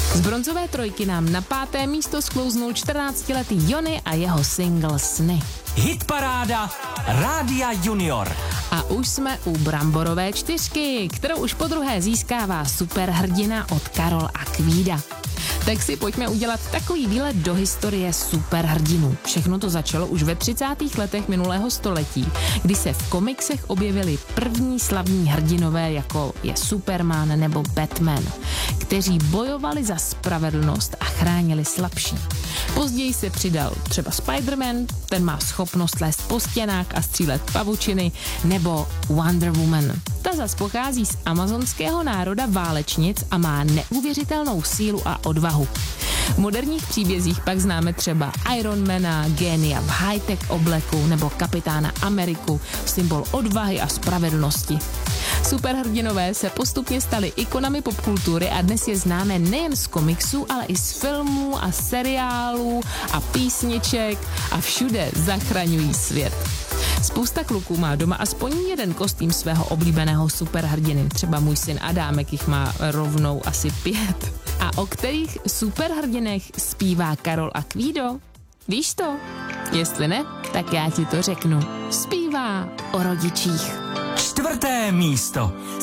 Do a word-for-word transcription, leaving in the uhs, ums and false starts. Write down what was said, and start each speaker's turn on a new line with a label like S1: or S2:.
S1: Z bronzové trojky nám na páté místo sklouznul čtrnáctiletý Johnny a jeho single Sny.
S2: Hitparáda Rádia Junior.
S1: A už jsme u bramborové čtyřky, kterou už podruhé získává superhrdina od Karol a Kvída. Tak si pojďme udělat takový výlet do historie superhrdinů. Všechno to začalo už ve třicátých letech minulého století, kdy se v komiksech objevili první slavní hrdinové, jako je Superman nebo Batman, kteří bojovali za spravedlnost a chránili slabší. Později se přidal třeba Spider-Man, ten má schopnost lézt po stěnách a střílet pavučiny, nebo Wonder Woman. Ta zas pochází z amazonského národa válečnic a má neuvěřitelnou sílu a odvahu. V moderních příbězích pak známe třeba Ironmana, génia v high-tech obleku nebo kapitána Ameriku, symbol odvahy a spravedlnosti. Superhrdinové se postupně stali ikonami popkultury a dnes je známe nejen z komiksů, ale i z filmů a seriálů a písniček a všude zachraňují svět. Spousta kluků má doma aspoň jeden kostým svého oblíbeného superhrdiny. Třeba můj syn Adámek jich má rovnou asi pět. A o kterých superhrdinech zpívá Karol a Kvído? Víš to? Jestli ne, tak já ti to řeknu. Zpívá o rodičích.
S2: Čtvrté místo.